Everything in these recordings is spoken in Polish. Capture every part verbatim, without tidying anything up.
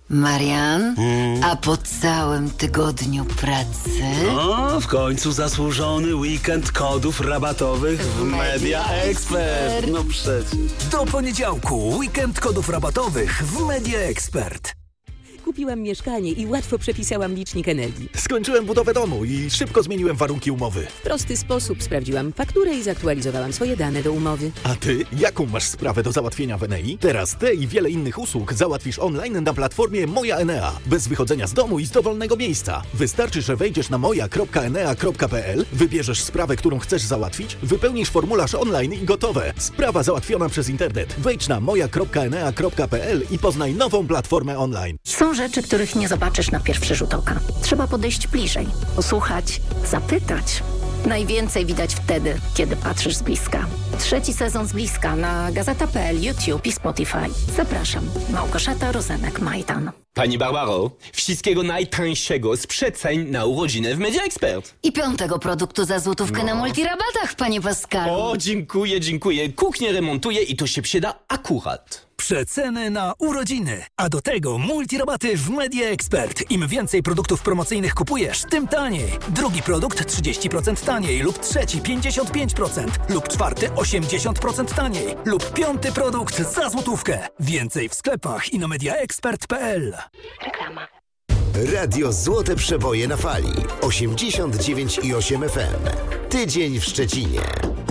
Marian, Mm. a po całym tygodniu pracy... No, w końcu zasłużony weekend kodów rabatowych w Media Expert. No przecież. Do poniedziałku weekend kodów rabatowych w Media Expert. Kupiłam mieszkanie i łatwo przepisałam licznik energii. Skończyłem budowę domu i szybko zmieniłem warunki umowy. W prosty sposób sprawdziłam fakturę i zaktualizowałam swoje dane do umowy. A ty, jaką masz sprawę do załatwienia w Enei? Teraz te i wiele innych usług załatwisz online na platformie Moja Enea. Bez wychodzenia z domu i z dowolnego miejsca. Wystarczy, że wejdziesz na moja kropka enea kropka pe el, wybierzesz sprawę, którą chcesz załatwić, wypełnisz formularz online i gotowe. Sprawa załatwiona przez internet. Wejdź na moja kropka enea kropka pe el i poznaj nową platformę online. Są rzeczy, których nie zobaczysz na pierwszy rzut oka. Trzeba podejść bliżej, posłuchać, zapytać. Najwięcej widać wtedy, kiedy patrzysz z bliska. Trzeci sezon z bliska na gazeta kropka pe el, YouTube i Spotify. Zapraszam. Małgorzata Rozenek-Majdan. Pani Barbaro, wszystkiego najtańszego z przeceń na urodziny w Media Expert. I piątego produktu za złotówkę No. na multirabatach, panie Pascalu. O, dziękuję, dziękuję. Kuchnię remontuję i to się przyda akurat. Przeceny na urodziny, a do tego multirabaty w Media Expert. Im więcej produktów promocyjnych kupujesz, tym taniej. Drugi produkt trzydzieści procent taniej lub trzeci pięćdziesiąt pięć procent lub czwarty osiemdziesiąt procent taniej lub piąty produkt za złotówkę. Więcej w sklepach i na mediaexpert kropka pe el. Reklama. Radio Złote Przeboje na fali. osiemdziesiąt dziewięć i osiem F M. Tydzień w Szczecinie.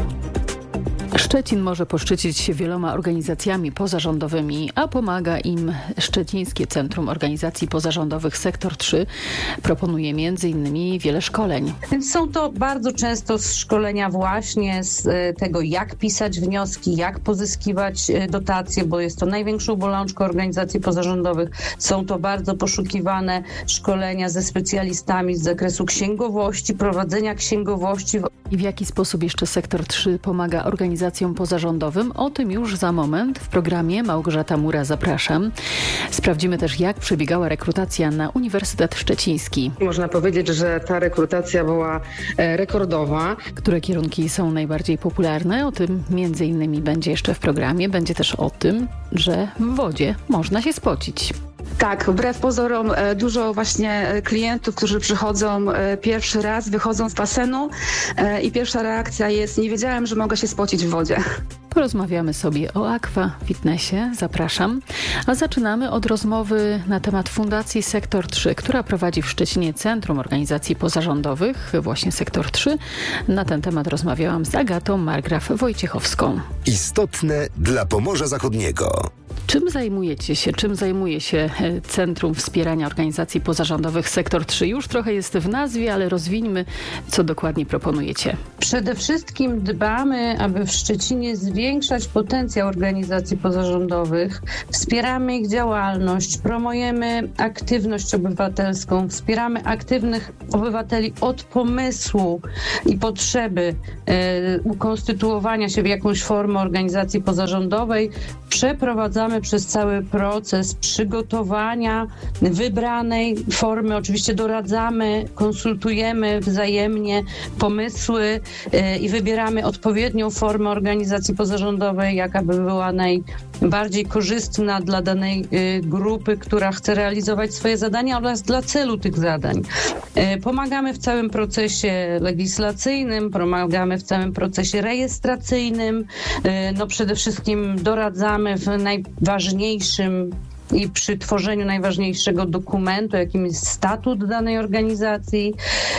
Szczecin może poszczycić się wieloma organizacjami pozarządowymi, a pomaga im Szczecińskie Centrum Organizacji Pozarządowych Sektor trzy. Proponuje między innymi wiele szkoleń. Są to bardzo często szkolenia właśnie z e, tego, jak pisać wnioski, jak pozyskiwać e, dotacje, bo jest to największą bolączką organizacji pozarządowych. Są to bardzo poszukiwane szkolenia ze specjalistami z zakresu księgowości, prowadzenia księgowości. I w jaki sposób jeszcze Sektor trzy pomaga organizacjom pozarządowym? O tym już za moment w programie Małgorzata Mura. Zapraszam. Sprawdzimy też, jak przebiegała rekrutacja na Uniwersytet Szczeciński. Można powiedzieć, że ta rekrutacja była e, rekordowa. Które kierunki są najbardziej popularne? O tym między innymi będzie jeszcze w programie. Będzie też o tym, że w wodzie można się spocić. Tak, wbrew pozorom e, dużo właśnie klientów, którzy przychodzą e, pierwszy raz, wychodzą z basenu e, i pierwsza reakcja jest: nie wiedziałem, że mogę się spocić w wodzie. Porozmawiamy sobie o aqua fitnessie. Zapraszam. A zaczynamy od rozmowy na temat Fundacji Sektor trzy, która prowadzi w Szczecinie Centrum Organizacji Pozarządowych, właśnie Sektor trzy. Na ten temat rozmawiałam z Agatą Margraf-Wojciechowską. Istotne dla Pomorza Zachodniego. Czym zajmujecie się? Czym zajmuje się Centrum Wspierania Organizacji Pozarządowych Sektor trzy? Już trochę jest w nazwie, ale rozwińmy, co dokładnie proponujecie. Przede wszystkim dbamy, aby w Szczecinie zwiększać potencjał organizacji pozarządowych. Wspieramy ich działalność, promujemy aktywność obywatelską, wspieramy aktywnych obywateli od pomysłu i potrzeby e, ukonstytuowania się w jakąś formę organizacji pozarządowej. Przeprowadzamy przez cały proces przygotowania wybranej formy. Oczywiście doradzamy, konsultujemy wzajemnie pomysły yy, i wybieramy odpowiednią formę organizacji pozarządowej, jaka by była najbardziej korzystna dla danej yy, grupy, która chce realizować swoje zadania oraz dla celu tych zadań. Yy, pomagamy w całym procesie legislacyjnym, pomagamy w całym procesie rejestracyjnym. Yy, no przede wszystkim doradzamy w najważniejszym i przy tworzeniu najważniejszego dokumentu, jakim jest statut danej organizacji,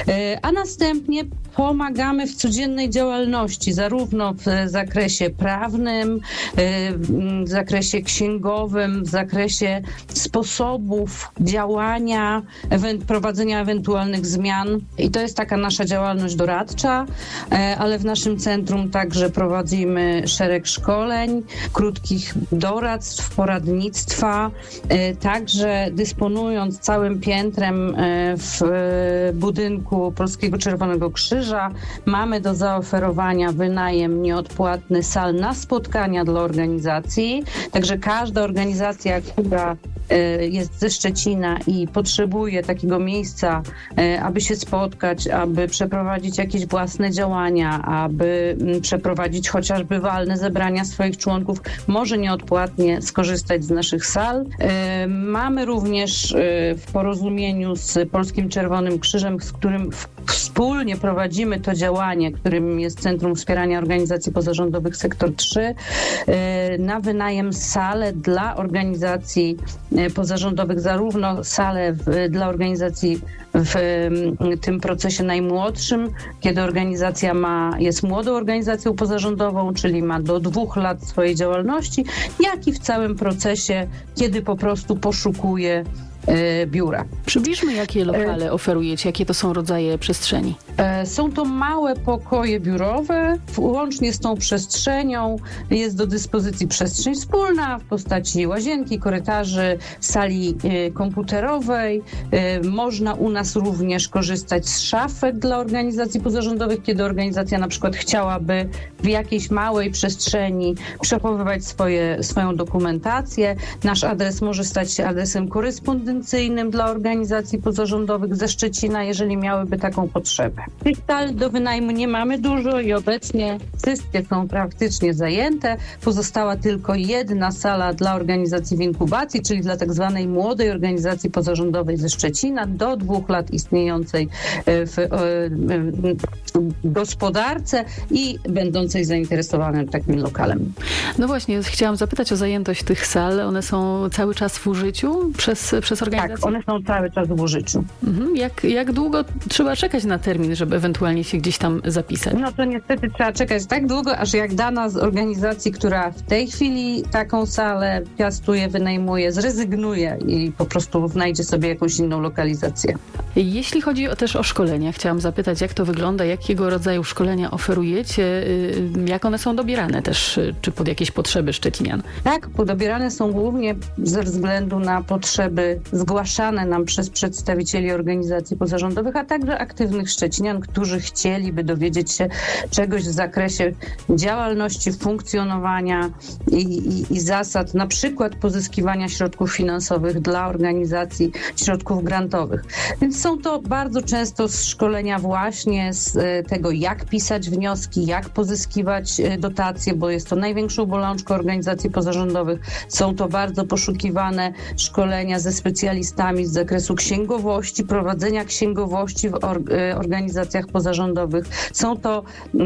a następnie pomagamy w codziennej działalności, zarówno w zakresie prawnym, w zakresie księgowym, w zakresie sposobów działania, prowadzenia ewentualnych zmian. I to jest taka nasza działalność doradcza, ale w naszym centrum także prowadzimy szereg szkoleń, krótkich doradztw, poradnictwa, także dysponując całym piętrem w budynku Polskiego Czerwonego Krzyża, mamy do zaoferowania wynajem nieodpłatny sal na spotkania dla organizacji. Także każda organizacja, która jest ze Szczecina i potrzebuje takiego miejsca, aby się spotkać, aby przeprowadzić jakieś własne działania, aby przeprowadzić chociażby walne zebrania swoich członków, może nieodpłatnie skorzystać z naszych sal. Mamy również w porozumieniu z Polskim Czerwonym Krzyżem, z którym wspólnie prowadzimy to działanie, którym jest Centrum Wspierania Organizacji Pozarządowych Sektor trzy, na wynajem salę dla organizacji pozarządowych, zarówno salę w, dla organizacji w tym procesie najmłodszym, kiedy organizacja ma, jest młodą organizacją pozarządową, czyli ma do dwóch lat swojej działalności, jak i w całym procesie, kiedy po prostu poszukuje biura. Przybliżmy, jakie lokale oferujecie, jakie to są rodzaje przestrzeni. Są to małe pokoje biurowe. Łącznie z tą przestrzenią jest do dyspozycji przestrzeń wspólna w postaci łazienki, korytarzy, sali komputerowej. Można u nas również korzystać z szafek dla organizacji pozarządowych, kiedy organizacja na przykład chciałaby w jakiejś małej przestrzeni przechowywać swoje, swoją dokumentację. Nasz adres może stać się adresem korespondencyjnym dla organizacji pozarządowych ze Szczecina, jeżeli miałyby taką potrzebę. Tych sal do wynajmu nie mamy dużo i obecnie wszystkie są praktycznie zajęte. Pozostała tylko jedna sala dla organizacji w inkubacji, czyli dla tak zwanej młodej organizacji pozarządowej ze Szczecina, do dwóch lat istniejącej w gospodarce i będącej zainteresowanym takim lokalem. No właśnie, chciałam zapytać o zajętość tych sal. One są cały czas w użyciu przez, przez organizację? Tak, one są cały czas w użyciu. Mhm. Jak, jak długo trzeba czekać na termin, żeby ewentualnie się gdzieś tam zapisać? No to niestety trzeba czekać tak długo, aż jak dana z organizacji, która w tej chwili taką salę piastuje, wynajmuje, zrezygnuje i po prostu znajdzie sobie jakąś inną lokalizację. Jeśli chodzi o, też o szkolenia, chciałam zapytać, jak to wygląda, jakiego rodzaju szkolenia oferujecie, jak one są dobierane też, czy pod jakieś potrzeby szczecinian? Tak, dobierane są głównie ze względu na potrzeby zgłaszane nam przez przedstawicieli organizacji pozarządowych, a także aktywnych szczecinian, którzy chcieliby dowiedzieć się czegoś w zakresie działalności, funkcjonowania i, i, i zasad, na przykład pozyskiwania środków finansowych dla organizacji, środków grantowych. Więc są to bardzo często szkolenia właśnie z tego, jak pisać wnioski, jak pozyskiwać dotacje, bo jest to największą bolączką organizacji pozarządowych. Są to bardzo poszukiwane szkolenia ze specjalistami z zakresu księgowości, prowadzenia księgowości w or- organizacjach pozarządowych. Są to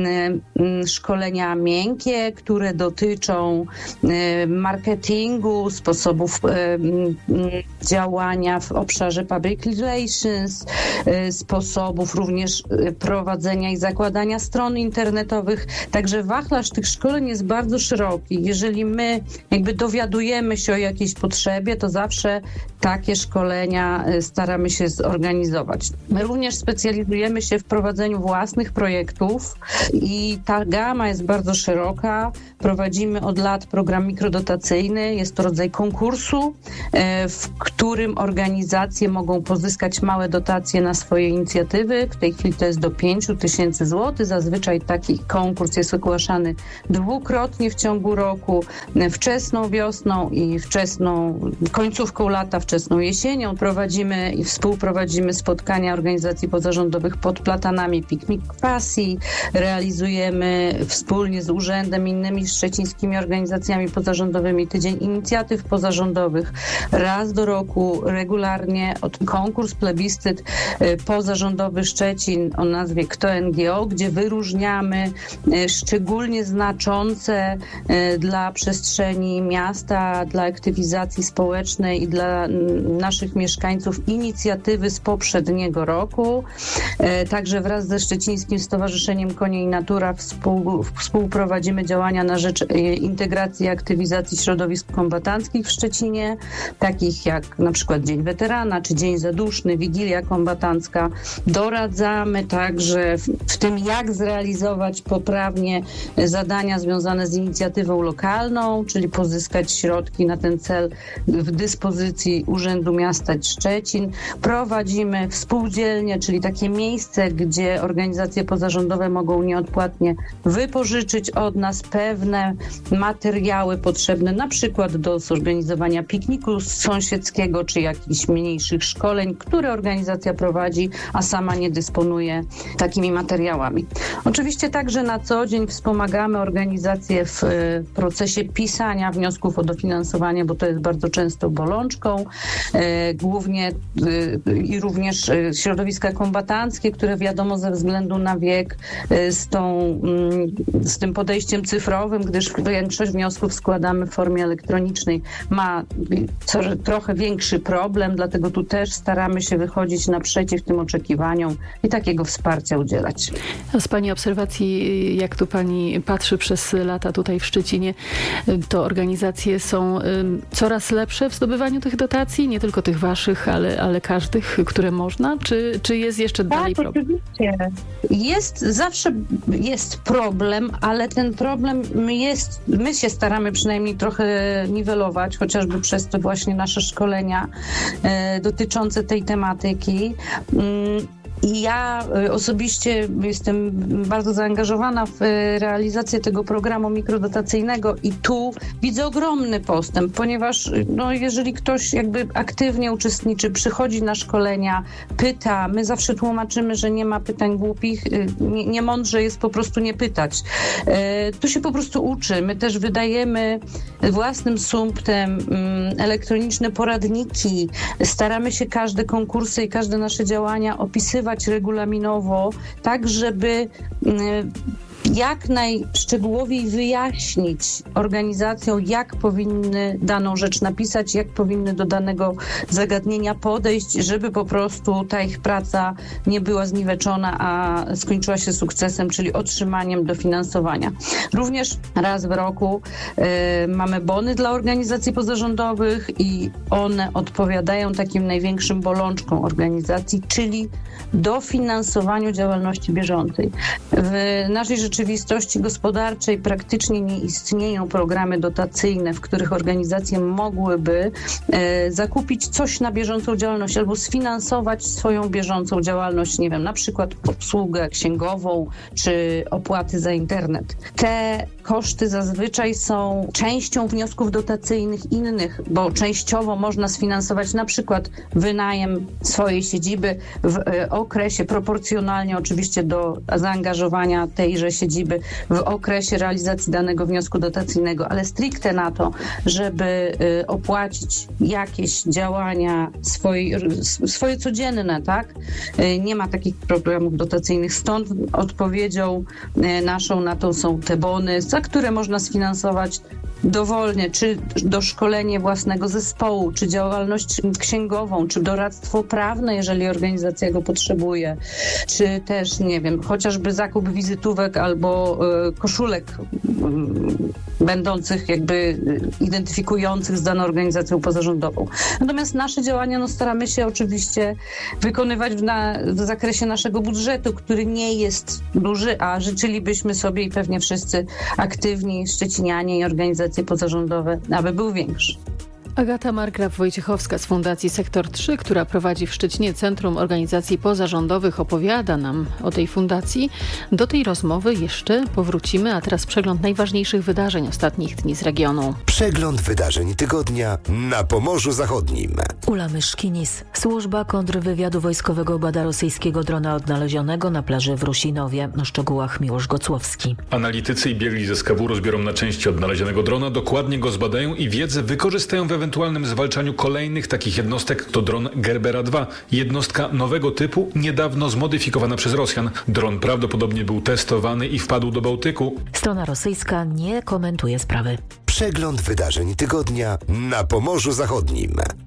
y, szkolenia miękkie, które dotyczą y, marketingu, sposobów y, y, działania w obszarze public relations, y, sposobów również y, prowadzenia i zakładania stron internetowych. Także wachlarz tych szkoleń jest bardzo szeroki. Jeżeli my jakby dowiadujemy się o jakiejś potrzebie, to zawsze takie szkolenia staramy się zorganizować. My również specjalizujemy się w prowadzeniu własnych projektów i ta gama jest bardzo szeroka. Prowadzimy od lat program mikrodotacyjny. Jest to rodzaj konkursu, w którym organizacje mogą pozyskać małe dotacje na swoje inicjatywy. W tej chwili to jest do pięć tysięcy złotych. Zazwyczaj taki konkurs jest ogłaszany dwukrotnie w ciągu roku, wczesną wiosną i wczesną końcówką lata, wczesną jesienią. Prowadzimy i współprowadzimy spotkania organizacji pozarządowych pod platanami Piknik Pasji. Realizujemy wspólnie z urzędem i innymi szczecińskimi organizacjami pozarządowymi Tydzień Inicjatyw Pozarządowych. Raz do roku regularnie od konkurs plebiscyt pozarządowy Szczecin o nazwie Kto N G O, gdzie wyróżniamy szczególnie znaczące dla przestrzeni miasta, dla aktywizacji społecznej i dla naszych mieszkańców inicjatywy z poprzedniego roku. Także wraz ze Szczecińskim Stowarzyszeniem Konie i Natura współ, współprowadzimy działania na rzecz integracji i aktywizacji środowisk kombatanckich w Szczecinie, takich jak na przykład Dzień Weterana, czy Dzień Zaduszny, Wigilia środowiska kombatancka. Doradzamy także w, w tym, jak zrealizować poprawnie zadania związane z inicjatywą lokalną, czyli pozyskać środki na ten cel w dyspozycji Urzędu Miasta Szczecin. Prowadzimy współdzielnie, czyli takie miejsce, gdzie organizacje pozarządowe mogą nieodpłatnie wypożyczyć od nas pewne materiały potrzebne na przykład do zorganizowania pikniku sąsiedzkiego czy jakichś mniejszych szkoleń, które organizacja prowadzi, a sama nie dysponuje takimi materiałami. Oczywiście także na co dzień wspomagamy organizację w procesie pisania wniosków o dofinansowanie, bo to jest bardzo często bolączką. Głównie i również środowiska kombatanckie, które wiadomo ze względu na wiek z, tą, z tym podejściem cyfrowym, gdyż większość wniosków składamy w formie elektronicznej, ma co, trochę większy problem, dlatego tu też staramy się wychodzić naprzeciw tym oczekiwaniom i takiego wsparcia udzielać. A z Pani obserwacji, jak tu Pani patrzy przez lata tutaj w Szczecinie, to organizacje są coraz lepsze w zdobywaniu tych dotacji, nie tylko tych Waszych, ale, ale każdych, które można, czy, czy jest jeszcze tak, dalej problem? Oczywiście. Jest, zawsze jest problem, ale ten problem jest, my się staramy przynajmniej trochę niwelować, chociażby przez to właśnie nasze szkolenia e, dotyczące tej tematyki. Mm, I ja osobiście jestem bardzo zaangażowana w realizację tego programu mikrodotacyjnego i tu widzę ogromny postęp, ponieważ no, jeżeli ktoś jakby aktywnie uczestniczy, przychodzi na szkolenia, pyta, my zawsze tłumaczymy, że nie ma pytań głupich, nie, nie mądrze jest po prostu nie pytać. E, tu się po prostu uczy. My też wydajemy własnym sumptem mm, elektroniczne poradniki, staramy się każde konkursy i każde nasze działania opisywać regulaminowo, tak żeby jak najszczegółowiej wyjaśnić organizacjom, jak powinny daną rzecz napisać, jak powinny do danego zagadnienia podejść, żeby po prostu ta ich praca nie była zniweczona, a skończyła się sukcesem, czyli otrzymaniem dofinansowania. Również raz w roku y, mamy bony dla organizacji pozarządowych i one odpowiadają takim największym bolączkom organizacji, czyli dofinansowaniu działalności bieżącej. W naszej rzeczywistości gospodarczej praktycznie nie istnieją programy dotacyjne, w których organizacje mogłyby e, zakupić coś na bieżącą działalność albo sfinansować swoją bieżącą działalność, nie wiem, na przykład obsługę księgową czy opłaty za internet. Te koszty zazwyczaj są częścią wniosków dotacyjnych innych, bo częściowo można sfinansować na przykład wynajem swojej siedziby w e, okresie proporcjonalnie oczywiście do zaangażowania tejże siedziby w okresie realizacji danego wniosku dotacyjnego, ale stricte na to, żeby y, opłacić jakieś działania swoje, swoje codzienne, tak? Y, nie ma takich programów dotacyjnych, stąd odpowiedzią y, naszą na to są te bony, za które można sfinansować dowolnie, czy doszkolenie własnego zespołu, czy działalność księgową, czy doradztwo prawne, jeżeli organizacja go potrzebuje, czy też, nie wiem, chociażby zakup wizytówek albo y, koszulek y, będących jakby y, identyfikujących z daną organizacją pozarządową. Natomiast nasze działania no, staramy się oczywiście wykonywać w, na, w zakresie naszego budżetu, który nie jest duży, a życzylibyśmy sobie i pewnie wszyscy aktywni szczecinianie i organizacje pozarządowe, aby był większy. Agata Margraf-Wojciechowska z Fundacji Sektor trzy, która prowadzi w Szczecinie Centrum Organizacji Pozarządowych, opowiada nam o tej fundacji. Do tej rozmowy jeszcze powrócimy, a teraz przegląd najważniejszych wydarzeń ostatnich dni z regionu. Przegląd wydarzeń tygodnia na Pomorzu Zachodnim. Ula Myszkinis. Służba kontrwywiadu wojskowego bada rosyjskiego drona odnalezionego na plaży w Rusinowie. O szczegółach Miłosz Gocłowski. Analitycy i biegli ze Skawu rozbiorą na części odnalezionego drona, dokładnie go zbadają i wiedzę wykorzystają we ewentualnym zwalczaniu kolejnych takich jednostek. To dron Gerbera dwa. Jednostka nowego typu, niedawno zmodyfikowana przez Rosjan. Dron prawdopodobnie był testowany i wpadł do Bałtyku. Strona rosyjska nie komentuje sprawy. Przegląd wydarzeń tygodnia na Pomorzu Zachodnim.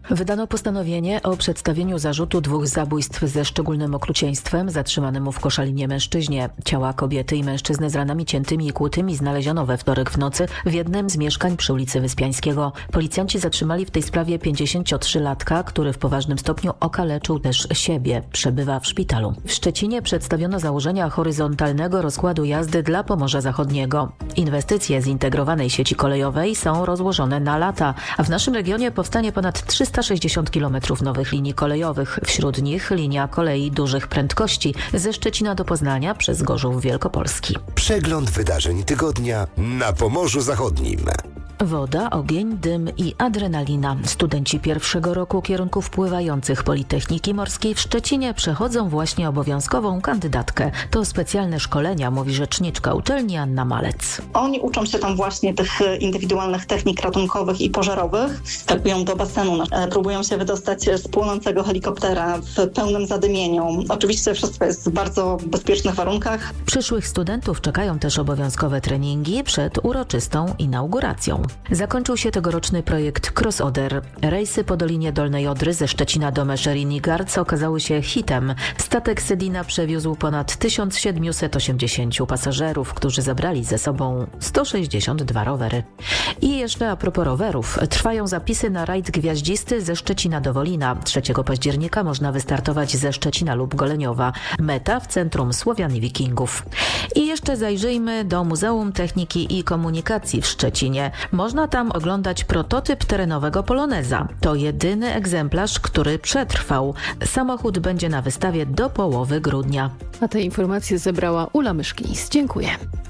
Wydano postanowienie o przedstawieniu zarzutu dwóch zabójstw ze szczególnym okrucieństwem zatrzymanemu w Koszalinie mężczyźnie. Ciała kobiety i mężczyzny z ranami ciętymi i kłutymi znaleziono we wtorek w nocy w jednym z mieszkań przy ulicy Wyspiańskiego. Policjanci zatrzymali w tej sprawie pięćdziesięciotrzylatka, który w poważnym stopniu okaleczył też siebie. Przebywa w szpitalu. W Szczecinie przedstawiono założenia horyzontalnego rozkładu jazdy dla Pomorza Zachodniego. Inwestycje zintegrowanej sieci kolejowej są rozłożone na lata, a w naszym regionie powstanie ponad trzysta sześćdziesiąt kilometrów nowych linii kolejowych. Wśród nich linia kolei dużych prędkości ze Szczecina do Poznania przez Gorzów Wielkopolski. Przegląd wydarzeń tygodnia na Pomorzu Zachodnim. Woda, ogień, dym i adrenalina. Studenci pierwszego roku kierunków pływających Politechniki Morskiej w Szczecinie przechodzą właśnie obowiązkową kandydatkę. To specjalne szkolenia, mówi rzeczniczka uczelni Anna Malec. Oni uczą się tam właśnie tych indywidualnych technik ratunkowych i pożarowych. Skakują do basenu, próbują się wydostać z płonącego helikoptera w pełnym zadymieniu. Oczywiście wszystko jest w bardzo bezpiecznych warunkach. Przyszłych studentów czekają też obowiązkowe treningi przed uroczystą inauguracją. Zakończył się tegoroczny projekt Crossoder. Rejsy po Dolinie Dolnej Odry ze Szczecina do Meszeri Nigarc okazały się hitem. Statek Sedina przewiózł ponad tysiąc siedemset osiemdziesięciu pasażerów, którzy zabrali ze sobą sto sześćdziesiąt dwa rowery. I jeszcze a propos rowerów. Trwają zapisy na rajd gwiaździsty ze Szczecina do Wolina. trzeciego października można wystartować ze Szczecina lub Goleniowa. Meta w Centrum Słowian i Wikingów. I jeszcze zajrzyjmy do Muzeum Techniki i Komunikacji w Szczecinie. Można tam oglądać prototyp terenowego Poloneza. To jedyny egzemplarz, który przetrwał. Samochód będzie na wystawie do połowy grudnia. A te informacje zebrała Ula Myszkinis. Dziękuję.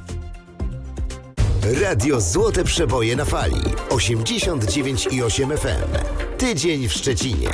Radio Złote Przeboje na fali. osiemdziesiąt dziewięć i osiem F M. Tydzień w Szczecinie.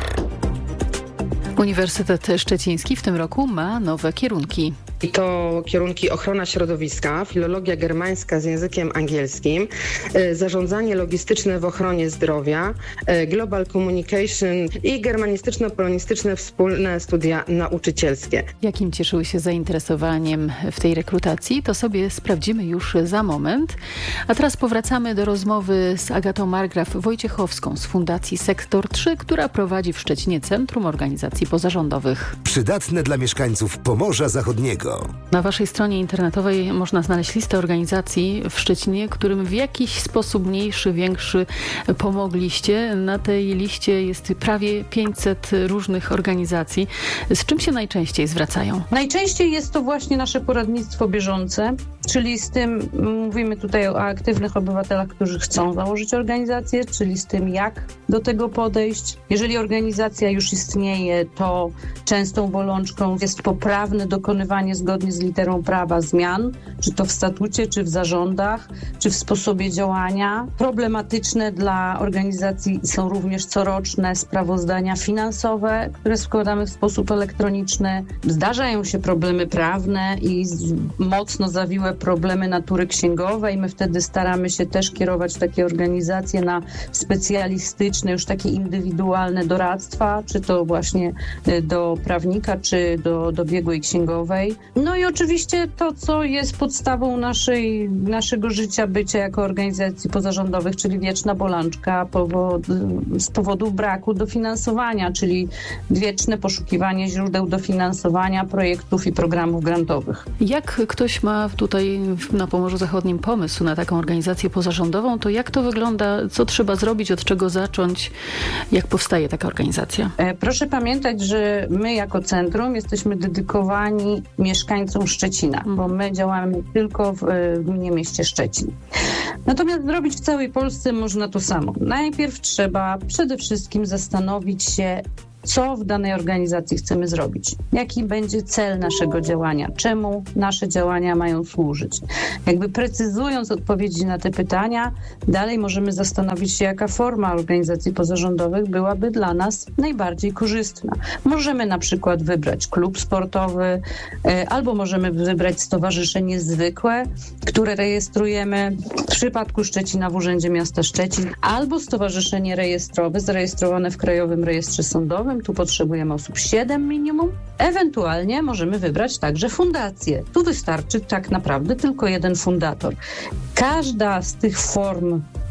Uniwersytet Szczeciński w tym roku ma nowe kierunki. I to kierunki ochrona środowiska, filologia germańska z językiem angielskim, zarządzanie logistyczne w ochronie zdrowia, global communication i germanistyczno-polonistyczne wspólne studia nauczycielskie. Jakim cieszyły się zainteresowaniem w tej rekrutacji, to sobie sprawdzimy już za moment. A teraz powracamy do rozmowy z Agatą Margraf-Wojciechowską z Fundacji Sektor trzy, która prowadzi w Szczecinie Centrum Organizacji Pozarządowych. Przydatne dla mieszkańców Pomorza Zachodniego. Na waszej stronie internetowej można znaleźć listę organizacji w Szczecinie, którym w jakiś sposób mniejszy, większy pomogliście. Na tej liście jest prawie pięćset różnych organizacji. Z czym się najczęściej zwracają? Najczęściej jest to właśnie nasze poradnictwo bieżące, czyli z tym, mówimy tutaj o aktywnych obywatelach, którzy chcą założyć organizację, czyli z tym, jak do tego podejść. Jeżeli organizacja już istnieje, to częstą bolączką jest poprawne dokonywanie zgodnie z literą prawa zmian, czy to w statucie, czy w zarządach, czy w sposobie działania. Problematyczne dla organizacji są również coroczne sprawozdania finansowe, które składamy w sposób elektroniczny. Zdarzają się problemy prawne i mocno zawiłe problemy natury księgowej. My wtedy staramy się też kierować takie organizacje na specjalistyczne, już takie indywidualne doradztwa, czy to właśnie do prawnika, czy do, do biegłej księgowej. No i oczywiście to, co jest podstawą naszej, naszego życia, bycia jako organizacji pozarządowych, czyli wieczna bolączka powod, z powodu braku dofinansowania, czyli wieczne poszukiwanie źródeł dofinansowania projektów i programów grantowych. Jak ktoś ma tutaj na Pomorzu Zachodnim pomysł na taką organizację pozarządową, to jak to wygląda? Co trzeba zrobić? Od czego zacząć? Jak powstaje taka organizacja? Proszę pamiętać, że my jako centrum jesteśmy dedykowani mieszkańcom Szczecina, bo my działamy tylko w gminie mieście Szczecin. Natomiast zrobić w całej Polsce można to samo. Najpierw trzeba przede wszystkim zastanowić się, co w danej organizacji chcemy zrobić. Jaki będzie cel naszego działania? Czemu nasze działania mają służyć? Jakby precyzując odpowiedzi na te pytania, dalej możemy zastanowić się, jaka forma organizacji pozarządowych byłaby dla nas najbardziej korzystna. Możemy na przykład wybrać klub sportowy, albo możemy wybrać stowarzyszenie zwykłe, które rejestrujemy w przypadku Szczecina w Urzędzie Miasta Szczecin, albo stowarzyszenie rejestrowe zarejestrowane w Krajowym Rejestrze Sądowym. Tu potrzebujemy osób siedem minimum. Ewentualnie możemy wybrać także fundację. Tu wystarczy tak naprawdę tylko jeden fundator. Każda z tych form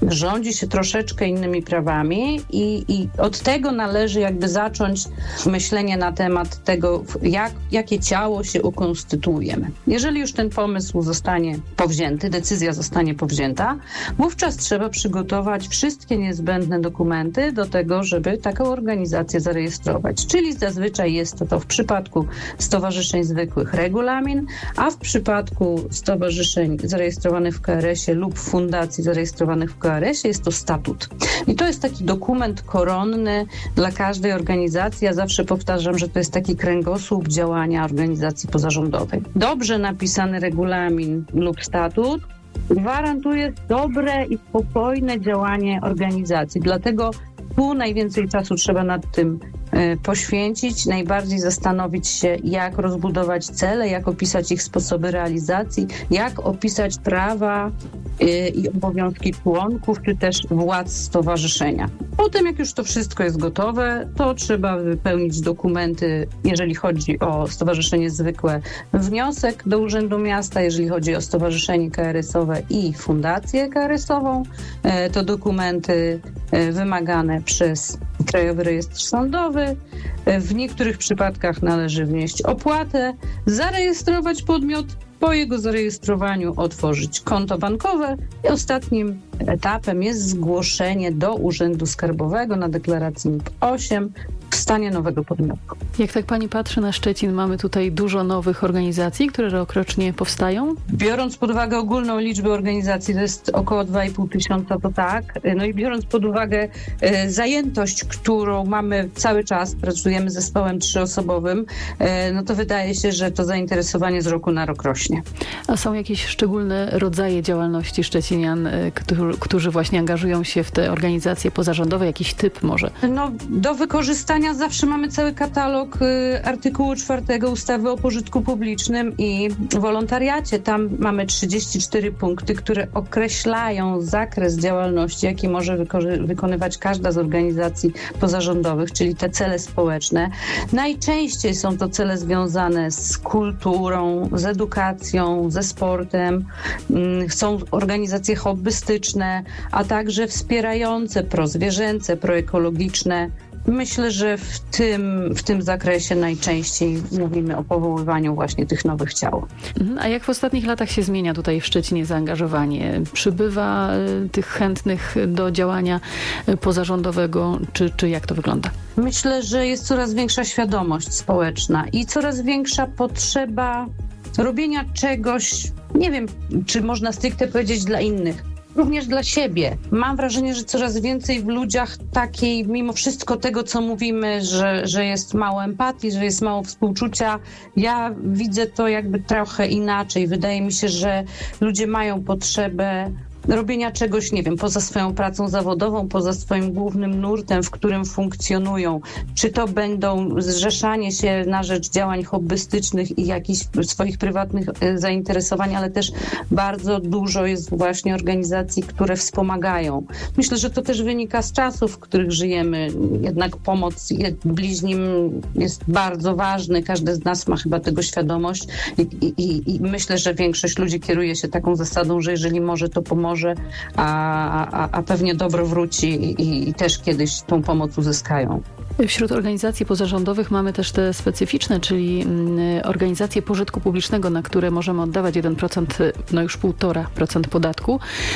rządzi się troszeczkę innymi prawami i, i od tego należy jakby zacząć myślenie na temat tego, jak, jakie ciało się ukonstytuujemy. Jeżeli już ten pomysł zostanie powzięty, decyzja zostanie powzięta, wówczas trzeba przygotować wszystkie niezbędne dokumenty do tego, żeby taką organizację zarejestrować. Czyli zazwyczaj jest to, to w przypadku stowarzyszeń zwykłych regulamin, a w przypadku stowarzyszeń zarejestrowanych w K R S ie lub fundacji zarejestrowanych w K R S ie jest to statut. I to jest taki dokument koronny dla każdej organizacji. Ja zawsze powtarzam, że to jest taki kręgosłup działania organizacji pozarządowej. Dobrze napisany regulamin lub statut gwarantuje dobre i spokojne działanie organizacji. Dlatego tu najwięcej czasu trzeba nad tym poświęcić, najbardziej zastanowić się, jak rozbudować cele, jak opisać ich sposoby realizacji, jak opisać prawa i obowiązki członków, czy też władz stowarzyszenia. Potem, jak już to wszystko jest gotowe, to trzeba wypełnić dokumenty, jeżeli chodzi o stowarzyszenie zwykłe, wniosek do Urzędu Miasta, jeżeli chodzi o stowarzyszenie K R S owe i fundację K R S ową, to dokumenty wymagane przez Krajowy Rejestr Sądowy. W niektórych przypadkach należy wnieść opłatę, zarejestrować podmiot, po jego zarejestrowaniu otworzyć konto bankowe i ostatnim etapem jest zgłoszenie do Urzędu Skarbowego na deklaracji M I P osiem w stanie nowego podmiotu. Jak tak pani patrzy na Szczecin, mamy tutaj dużo nowych organizacji, które rokrocznie powstają? Biorąc pod uwagę ogólną liczbę organizacji, to jest około dwa i pół tysiąca, to tak. No i biorąc pod uwagę e, zajętość, którą mamy cały czas, pracujemy z zespołem trzyosobowym, e, no to wydaje się, że to zainteresowanie z roku na rok rośnie. A są jakieś szczególne rodzaje działalności szczecinian, którzy, którzy właśnie angażują się w te organizacje pozarządowe? Jakiś typ może? No, do wykorzystania zawsze mamy cały katalog y, artykułu czwartego ustawy o pożytku publicznym i wolontariacie. Tam mamy trzydzieści cztery punkty, które określają zakres działalności, jaki może wyko- wykonywać każda z organizacji pozarządowych, czyli te cele społeczne. Najczęściej są to cele związane z kulturą, z edukacją, ze sportem. Y, są organizacje hobbystyczne, a także wspierające prozwierzęce, proekologiczne. Myślę, że w tym, w tym zakresie najczęściej mówimy o powoływaniu właśnie tych nowych ciał. A jak w ostatnich latach się zmienia tutaj w Szczecinie zaangażowanie? Przybywa y, tych chętnych do działania y, pozarządowego, czy, czy jak to wygląda? Myślę, że jest coraz większa świadomość społeczna i coraz większa potrzeba robienia czegoś, nie wiem, czy można stricte powiedzieć dla innych, również dla siebie. Mam wrażenie, że coraz więcej w ludziach takiej, mimo wszystko tego, co mówimy, że, że jest mało empatii, że jest mało współczucia, ja widzę to jakby trochę inaczej. Wydaje mi się, że ludzie mają potrzebę robienia czegoś, nie wiem, poza swoją pracą zawodową, poza swoim głównym nurtem, w którym funkcjonują. Czy to będą zrzeszanie się na rzecz działań hobbystycznych i jakichś swoich prywatnych zainteresowań, ale też bardzo dużo jest właśnie organizacji, które wspomagają. Myślę, że to też wynika z czasów, w których żyjemy. Jednak pomoc bliźnim jest bardzo ważna. Każdy z nas ma chyba tego świadomość i, i, i myślę, że większość ludzi kieruje się taką zasadą, że jeżeli może, to pomoże. Może, a, a, a pewnie dobro wróci i, i też kiedyś tą pomoc uzyskają. Wśród organizacji pozarządowych mamy też te specyficzne, czyli organizacje pożytku publicznego, na które możemy oddawać jeden procent, no już półtora procent podatku.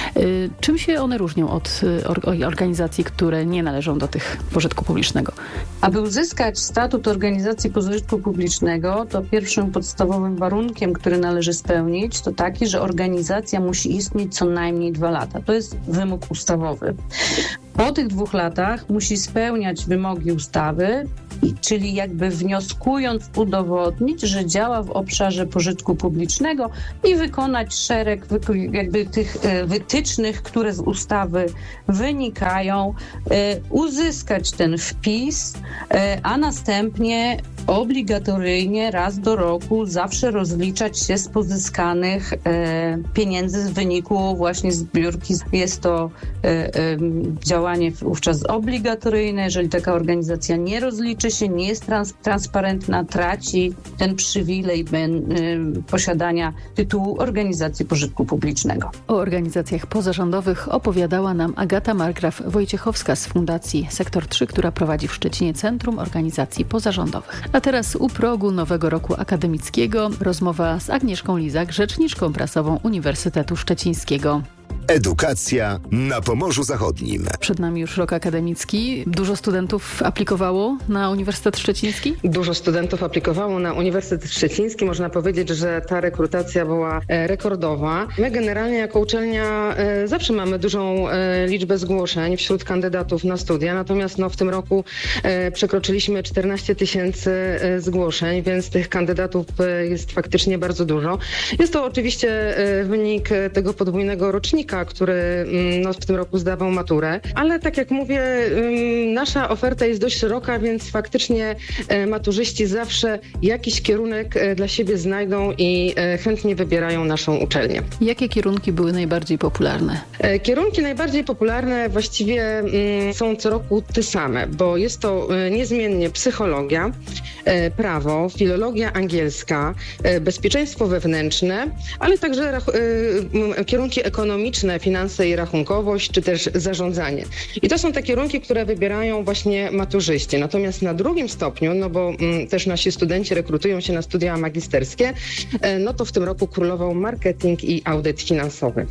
Czym się one różnią od organizacji, które nie należą do tych pożytku publicznego? Aby uzyskać statut organizacji pożytku publicznego, to pierwszym podstawowym warunkiem, który należy spełnić, to taki, że organizacja musi istnieć co najmniej dwa lata. To jest wymóg ustawowy. Po tych dwóch latach musi spełniać wymogi ustawy, czyli jakby wnioskując udowodnić, że działa w obszarze pożytku publicznego i wykonać szereg jakby tych wytycznych, które z ustawy wynikają, uzyskać ten wpis, a następnie obligatoryjnie raz do roku zawsze rozliczać się z pozyskanych e, pieniędzy z wyniku właśnie zbiórki. Jest to e, e, działanie wówczas obligatoryjne. Jeżeli taka organizacja nie rozliczy się, nie jest trans, transparentna, traci ten przywilej ben, e, posiadania tytułu organizacji pożytku publicznego. O organizacjach pozarządowych opowiadała nam Agata Margraf-Wojciechowska z Fundacji Sektor trzy, która prowadzi w Szczecinie Centrum Organizacji Pozarządowych. A teraz u progu nowego roku akademickiego rozmowa z Agnieszką Lizak, rzeczniczką prasową Uniwersytetu Szczecińskiego. Edukacja na Pomorzu Zachodnim. Przed nami już rok akademicki. Dużo studentów aplikowało na Uniwersytet Szczeciński? Dużo studentów aplikowało na Uniwersytet Szczeciński. Można powiedzieć, że ta rekrutacja była rekordowa. My generalnie jako uczelnia zawsze mamy dużą liczbę zgłoszeń wśród kandydatów na studia, natomiast no, w tym roku przekroczyliśmy czternaście tysięcy zgłoszeń, więc tych kandydatów jest faktycznie bardzo dużo. Jest to oczywiście wynik tego podwójnego rocznika, który no, w tym roku zdawał maturę, ale tak jak mówię, nasza oferta jest dość szeroka, więc faktycznie maturzyści zawsze jakiś kierunek dla siebie znajdą i chętnie wybierają naszą uczelnię. Jakie kierunki były najbardziej popularne? Kierunki najbardziej popularne właściwie są co roku te same, bo jest to niezmiennie psychologia, prawo, filologia angielska, bezpieczeństwo wewnętrzne, ale także kierunki ekonomiczne, finanse i rachunkowość, czy też zarządzanie. I to są te kierunki, które wybierają właśnie maturzyści. Natomiast na drugim stopniu, no bo m, też nasi studenci rekrutują się na studia magisterskie, e, no to w tym roku królował marketing i audyt finansowy.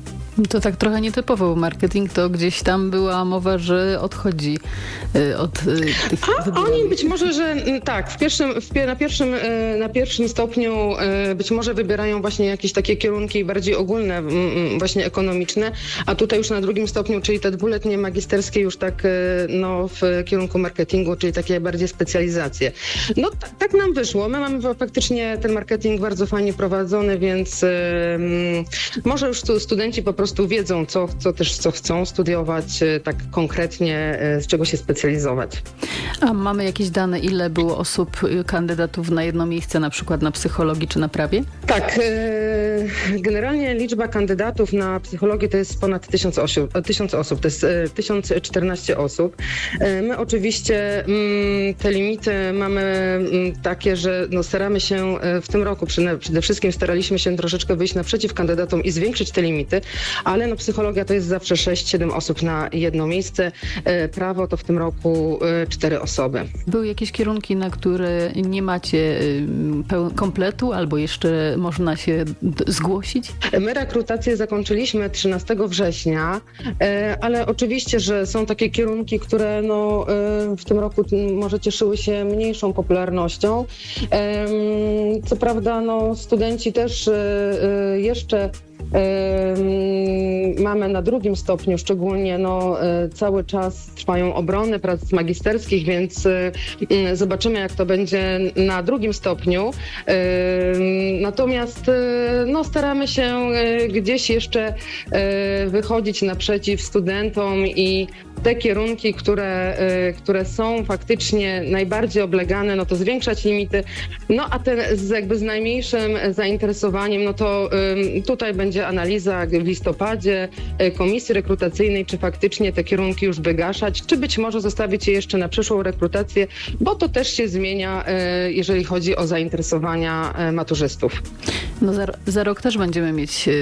To tak trochę nietypowo, bo marketing to gdzieś tam była mowa, że odchodzi od tych... A oni być może, że tak, w pierwszym, w, na, pierwszym, na pierwszym stopniu być może wybierają właśnie jakieś takie kierunki bardziej ogólne, właśnie ekonomiczne, a tutaj już na drugim stopniu, czyli te dwuletnie magisterskie już tak no, w kierunku marketingu, czyli takie bardziej specjalizacje. No t- tak nam wyszło. My mamy faktycznie ten marketing bardzo fajnie prowadzony, więc um, może już tu studenci po prostu wiedzą, co, co też co chcą studiować, tak konkretnie, z czego się specjalizować. A mamy jakieś dane, ile było osób, kandydatów na jedno miejsce, na przykład na psychologii czy na prawie? Tak. Generalnie liczba kandydatów na psychologię to jest ponad tysiąc osób, tysiąc osób, to jest tysiąc czternaście osób. My oczywiście te limity mamy takie, że no staramy się w tym roku przede wszystkim staraliśmy się troszeczkę wyjść naprzeciw kandydatom i zwiększyć te limity, ale no psychologia to jest zawsze sześć siedem osób na jedno miejsce. Prawo to w tym roku cztery osoby. Były jakieś kierunki, na które nie macie peł- kompletu albo jeszcze można się d- zgłosić? My rekrutację zakończyliśmy trzynastego września, ale oczywiście, że są takie kierunki, które no, w tym roku może cieszyły się mniejszą popularnością. Co prawda no, studenci też jeszcze mamy na drugim stopniu, szczególnie no, cały czas trwają obrony prac magisterskich, więc zobaczymy, jak to będzie na drugim stopniu. Natomiast no, staramy się gdzieś jeszcze wychodzić naprzeciw studentom i te kierunki, które, które są faktycznie najbardziej oblegane, no to zwiększać limity. No a te z, jakby z najmniejszym zainteresowaniem, no to tutaj będzie analiza w listopadzie komisji rekrutacyjnej, czy faktycznie te kierunki już wygaszać, czy być może zostawić je jeszcze na przyszłą rekrutację, bo to też się zmienia, jeżeli chodzi o zainteresowania maturzystów. No za, za rok też będziemy mieć